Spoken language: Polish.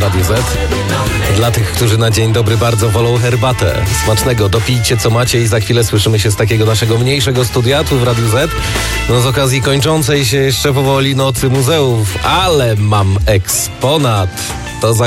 Radiu Z. Dla tych, którzy na dzień dobry bardzo wolą herbatę. Smacznego, dopijcie co macie i za chwilę słyszymy się z takiego naszego mniejszego studia tu w Radiu Z. No z okazji kończącej się jeszcze powoli Nocy Muzeów, ale mam eksponat. To za